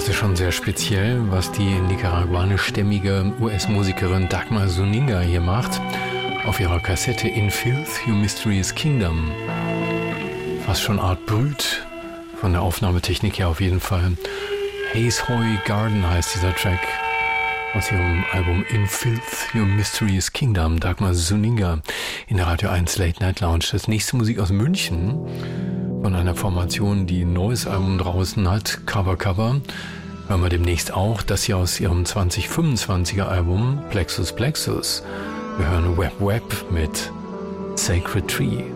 Das ist schon sehr speziell, was die nicaraguanischstämmige US-Musikerin Dagmar Zuniga hier macht. Auf ihrer Kassette In Filth, Your Mysterious Kingdom. Fast schon Art Brüt, von der Aufnahmetechnik her auf jeden Fall. Hazehoy Garden heißt dieser Track. Aus ihrem Album In Filth, Your Mysterious Kingdom, Dagmar Zuniga in der Radio 1 Late Night Lounge. Das nächste Musik aus München, von einer Formation, die ein neues Album draußen hat, Cover. Hören wir demnächst auch das hier aus ihrem 2025er Album, Plexus. Wir hören Web mit Sacred Tree.